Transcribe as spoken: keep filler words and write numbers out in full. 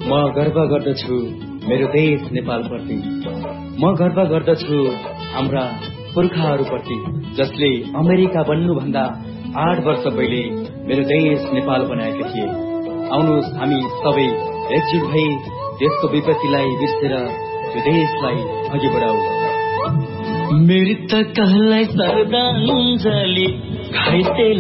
म गर्व गर्दछु मेरो देश नेपालप्रति। म गर्व गर्दछु हाम्रा पुर्खाहरूप्रति जसले अमेरिका बन्नुभन्दा आठ वर्ष पहिले मेरो देश नेपाल बनाएका थिए। आउनुहोस् हामी सबै एकजुट भई देशको विपत्तिलाई बिर्सेर यो देशलाई अघि बढाऊ। मृतकलाई श्रद्धाञ्जली घाइते